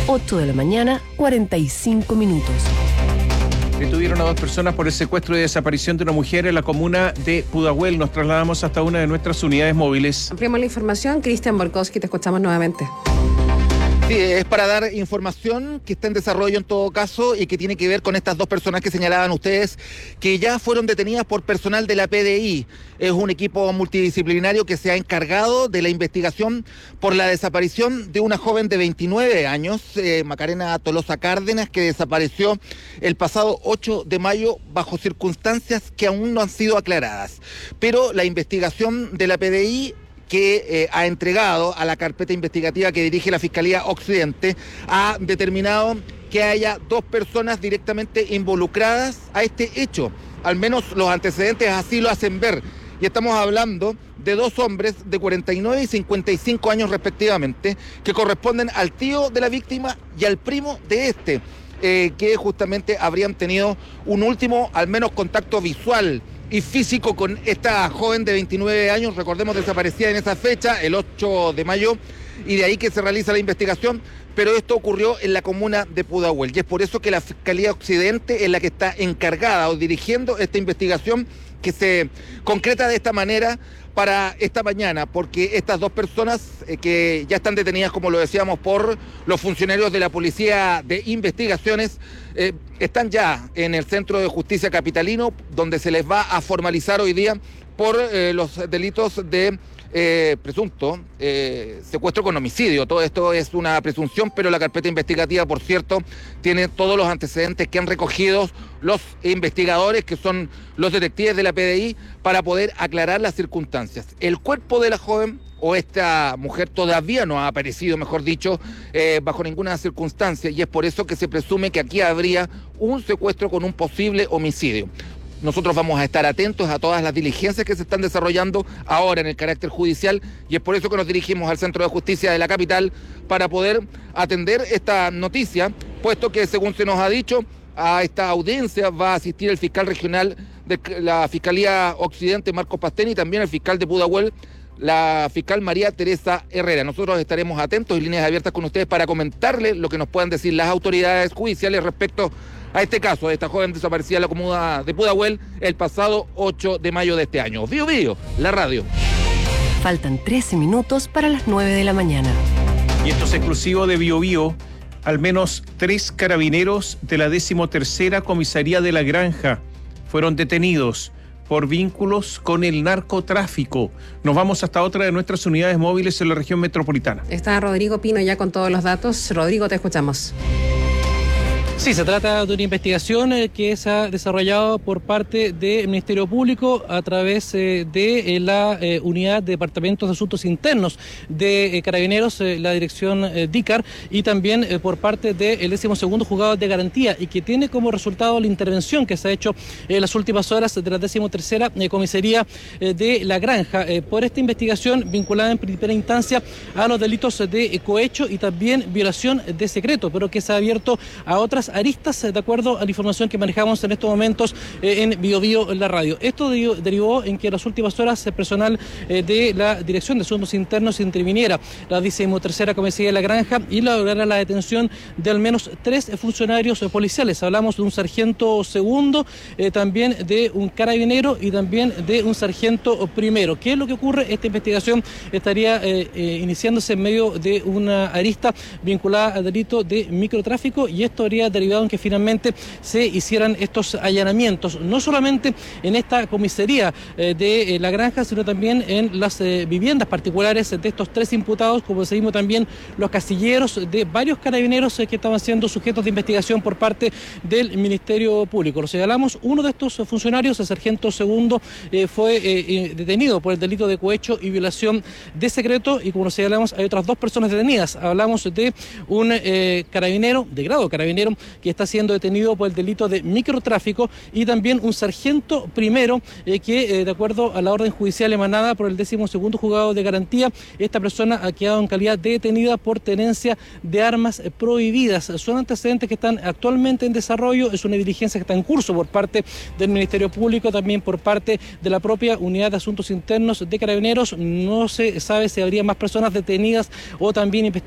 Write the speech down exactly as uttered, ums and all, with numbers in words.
ocho de la mañana, cuarenta y cinco minutos. Detuvieron a dos personas por el secuestro y desaparición de una mujer en la comuna de Pudahuel. Nos trasladamos hasta una de nuestras unidades móviles. Ampliamos la información. Cristian Borkowski, te escuchamos nuevamente. Sí, es para dar información que está en desarrollo en todo caso y que tiene que ver con estas dos personas que señalaban ustedes, que ya fueron detenidas por personal de la P D I. Es un equipo multidisciplinario que se ha encargado de la investigación por la desaparición de una joven de veintinueve años, eh, Macarena Tolosa Cárdenas, que desapareció el pasado ocho de mayo bajo circunstancias que aún no han sido aclaradas. Pero la investigación de la P D I que eh, ha entregado a la carpeta investigativa que dirige la Fiscalía Occidente, ha determinado que haya dos personas directamente involucradas a este hecho. Al menos los antecedentes así lo hacen ver. Y estamos hablando de dos hombres de cuarenta y nueve y cincuenta y cinco años respectivamente, que corresponden al tío de la víctima y al primo de este, eh, que justamente habrían tenido un último, al menos, contacto visual y físico con esta joven de veintinueve años, recordemos, desaparecida en esa fecha, el ocho de mayo, y de ahí que se realiza la investigación, pero esto ocurrió en la comuna de Pudahuel, y es por eso que la Fiscalía Occidente es la que está encargada o dirigiendo esta investigación que se concreta de esta manera para esta mañana, porque estas dos personas eh, que ya están detenidas, como lo decíamos, por los funcionarios de la Policía de Investigaciones, eh, están ya en el Centro de Justicia Capitalino, donde se les va a formalizar hoy día por eh, los delitos de eh, presunto eh, secuestro con homicidio. Todo esto es una presunción, pero la carpeta investigativa, por cierto, tiene todos los antecedentes que han recogido los investigadores, que son los detectives de la P D I, para poder aclarar las circunstancias. El cuerpo de la joven o esta mujer todavía no ha aparecido, mejor dicho, eh, bajo ninguna circunstancia, y es por eso que se presume que aquí habría un secuestro con un posible homicidio. Nosotros vamos a estar atentos a todas las diligencias que se están desarrollando ahora en el carácter judicial, y es por eso que nos dirigimos al Centro de Justicia de la capital para poder atender esta noticia, puesto que, según se nos ha dicho, a esta audiencia va a asistir el fiscal regional de la Fiscalía Occidente, Marcos Pastén, y también el fiscal de Pudahuel, la fiscal María Teresa Herrera. Nosotros estaremos atentos y líneas abiertas con ustedes para comentarles lo que nos puedan decir las autoridades judiciales respecto a este caso de esta joven desaparecida en la comuna de Pudahuel el pasado ocho de mayo de este año. Bío Bío, la radio. Faltan trece minutos para las nueve de la mañana. Y esto es exclusivo de Bío Bío. Al menos tres carabineros de la decimotercera comisaría de La Granja fueron detenidos por vínculos con el narcotráfico. Nos vamos hasta otra de nuestras unidades móviles en la región metropolitana. Está Rodrigo Pino ya con todos los datos. Rodrigo, te escuchamos. Sí, se trata de una investigación eh, que se ha desarrollado por parte del Ministerio Público a través eh, de eh, la eh, Unidad de Departamentos de Asuntos Internos de eh, Carabineros, eh, la dirección eh, DICAR, y también eh, por parte del décimo segundo Juzgado de Garantía, y que tiene como resultado la intervención que se ha hecho en las últimas horas de la decimotercera eh, Comisaría eh, de La Granja eh, por esta investigación vinculada en primera instancia a los delitos de eh, cohecho y también violación de secreto, pero que se ha abierto a otras aristas, de acuerdo a la información que manejamos en estos momentos eh, en Bío Bío, la radio. Esto derivó en que en las últimas horas el personal eh, de la Dirección de Asuntos Internos interviniera la decimotercera Comisaría de La Granja y lograra la detención de al menos tres funcionarios policiales. Hablamos de un sargento segundo, eh, también de un carabinero y también de un sargento primero. ¿Qué es lo que ocurre? Esta investigación estaría eh, eh, iniciándose en medio de una arista vinculada al delito de microtráfico, y esto habría derivado en que finalmente se hicieran estos allanamientos, no solamente en esta comisaría eh, de eh, La Granja, sino también en las eh, viviendas particulares de estos tres imputados, como seguimos también los casilleros de varios carabineros eh, que estaban siendo sujetos de investigación por parte del Ministerio Público. Lo señalamos, uno de estos funcionarios, el sargento segundo, eh, fue eh, eh, detenido por el delito de cohecho y violación de secreto, y como lo señalamos, hay otras dos personas detenidas. Hablamos de un eh, carabinero, de grado carabinero, que está siendo detenido por el delito de microtráfico, y también un sargento primero eh, que, eh, de acuerdo a la orden judicial emanada por el décimo segundo Juzgado de Garantía, esta persona ha quedado en calidad de detenida por tenencia de armas prohibidas. Son antecedentes que están actualmente en desarrollo, es una diligencia que está en curso por parte del Ministerio Público, también por parte de la propia Unidad de Asuntos Internos de Carabineros. No se sabe si habría más personas detenidas o también investigadas